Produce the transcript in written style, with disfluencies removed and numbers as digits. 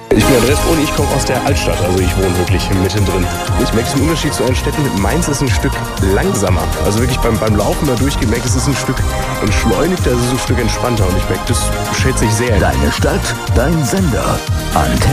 Ich bin Andreas Bruni, ich komme aus der Altstadt, also ich wohne wirklich mittendrin. Ich merke den Unterschied zu den Städten. Mainz ist ein Stück langsamer. Also wirklich beim Laufen da durchgemerkt, es ist ein Stück entschleunigter, es ist ein Stück entspannter und ich merke, das schätze ich sehr. Deine Stadt, dein Sender. Antenne.